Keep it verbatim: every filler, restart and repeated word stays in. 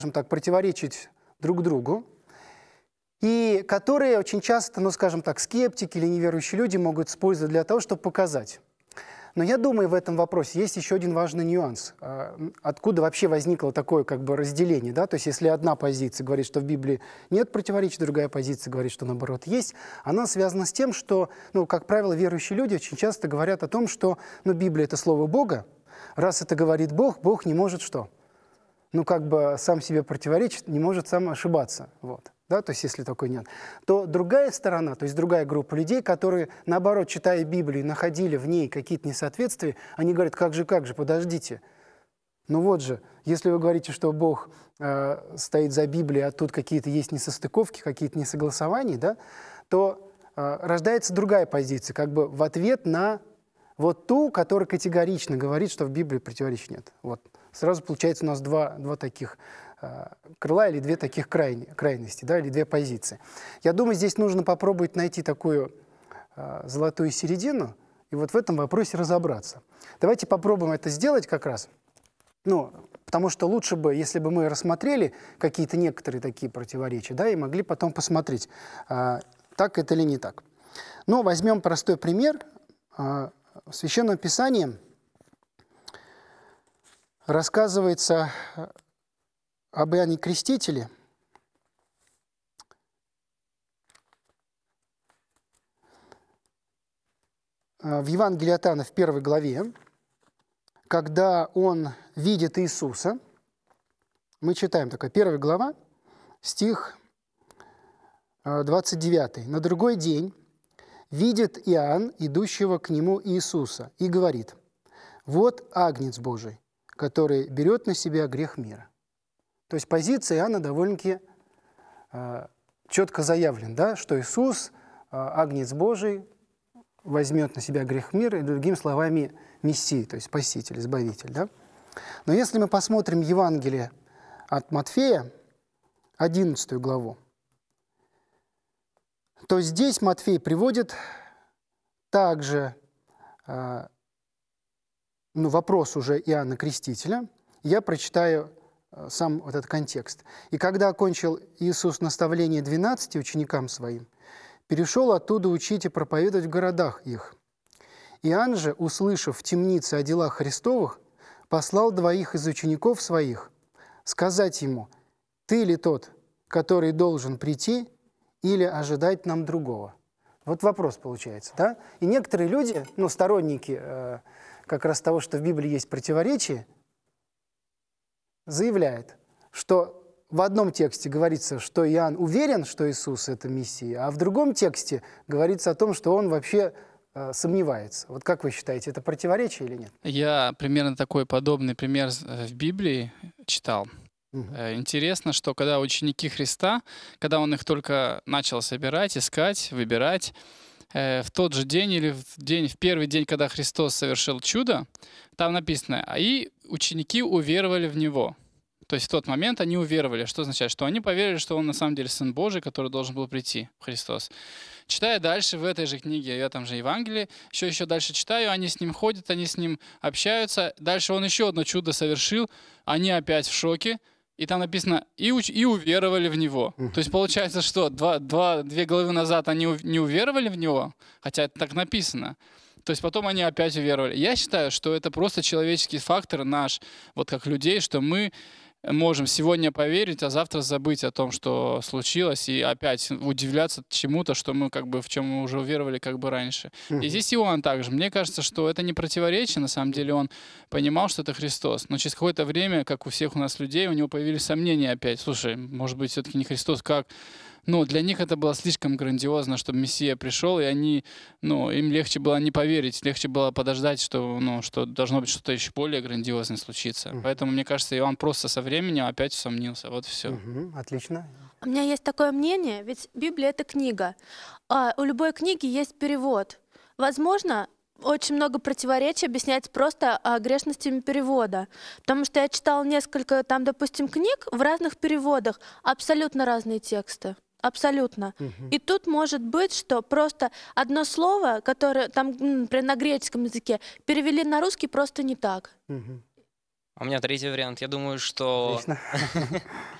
так, противоречить друг другу, и которые очень часто, ну, скажем так, скептики или неверующие люди могут использовать для того, чтобы показать. Но я думаю, в этом вопросе есть еще один важный нюанс. Откуда вообще возникло такое как бы разделение? Да? То есть если одна позиция говорит, что в Библии нет противоречий, другая позиция говорит, что наоборот есть, она связана с тем, что, ну, как правило, верующие люди очень часто говорят о том, что, ну, Библия — это Слово Бога. Раз это говорит Бог, Бог не может что? Ну, как бы сам себе противоречит, не может сам ошибаться. Вот. Да, то есть если такой нет, то другая сторона, то есть другая группа людей, которые, наоборот, читая Библию, находили в ней какие-то несоответствия, они говорят: как же, как же, подождите. Ну вот же, если вы говорите, что Бог э, стоит за Библией, а тут какие-то есть несостыковки, какие-то несогласования, да, то э, рождается другая позиция, как бы в ответ на вот ту, которая категорично говорит, что в Библии противоречий нет. Вот. Сразу получается у нас два, два таких крыла или две таких крайни, крайности, да, или две позиции. Я думаю, здесь нужно попробовать найти такую э, золотую середину и вот в этом вопросе разобраться. Давайте попробуем это сделать как раз. Ну, потому что лучше бы, если бы мы рассмотрели какие-то некоторые такие противоречия, да, и могли потом посмотреть, э, так это или не так. Но возьмем простой пример. Э, в Священном Писании рассказывается об Иоанне Крестителе. В Евангелии от Иоанна в первой главе, когда он видит Иисуса, мы читаем такая первая глава, стих двадцать девятый. «На другой день видит Иоанн, идущего к нему Иисуса, и говорит: вот Агнец Божий, который берет на себя грех мира». То есть позиция Иоанна довольно-таки э, четко заявлена, да, что Иисус, э, Агнец Божий, возьмет на себя грех мира, и, другими словами, Мессия, то есть Спаситель, Избавитель. Да? Но если мы посмотрим Евангелие от Матфея, одиннадцатую главу, то здесь Матфей приводит также э, ну, вопрос уже Иоанна Крестителя. Я прочитаю сам вот этот контекст. «И когда окончил Иисус наставление двенадцати ученикам своим, перешел оттуда учить и проповедовать в городах их. Иоанн же, услышав в темнице о делах Христовых, послал двоих из учеников своих сказать ему: ты ли тот, который должен прийти, или ожидать нам другого?» Вот вопрос получается, да? И некоторые люди, ну, сторонники э, как раз того, что в Библии есть противоречие, заявляет, что в одном тексте говорится, что Иоанн уверен, что Иисус — это Мессия, а в другом тексте говорится о том, что он вообще э, сомневается. Вот как вы считаете, это противоречие или нет? Я примерно такой подобный пример в Библии читал. Угу. Интересно, что когда ученики Христа, когда он их только начал собирать, искать, выбирать, в тот же день или в, день, в первый день, когда Христос совершил чудо, там написано: «И ученики уверовали в Него». То есть в тот момент они уверовали. Что означает? Что они поверили, что Он на самом деле Сын Божий, который должен был прийти, Христос. Читая дальше в этой же книге, я там же Евангелие, еще еще дальше читаю, они с Ним ходят, они с Ним общаются. Дальше Он еще одно чудо совершил, они опять в шоке. И там написано: «И, уч- и уверовали в Него». То есть получается, что два, два, две главы назад они у- не уверовали в Него, хотя это так написано. То есть потом они опять уверовали. Я считаю, что это просто человеческий фактор наш, вот как людей, что мы можем сегодня поверить, а завтра забыть о том, что случилось, и опять удивляться чему-то, что мы как бы в чем мы уже уверовали как бы раньше. И здесь Иоанн также. Мне кажется, что это не противоречие, на самом деле он понимал, что это Христос. Но через какое-то время, как у всех у нас людей, у него появились сомнения опять. Слушай, может быть, все-таки не Христос, как? Ну, для них это было слишком грандиозно, чтобы Мессия пришел, и они, ну, им легче было не поверить, легче было подождать, что, ну, что должно быть что-то еще более грандиозное случиться. Uh-huh. Поэтому, мне кажется, Иоанн просто со временем опять усомнился. Вот и все. Uh-huh. Отлично. У меня есть такое мнение, ведь Библия — это книга. А у любой книги есть перевод. Возможно, очень много противоречий объясняется просто грешностями перевода. Потому что я читала несколько, там, допустим, книг в разных переводах, абсолютно разные тексты. Абсолютно. Uh-huh. И тут может быть, что просто одно слово, которое там, например, на греческом языке, перевели на русский просто не так. Uh-huh. У меня третий вариант. Я думаю, что Отлично.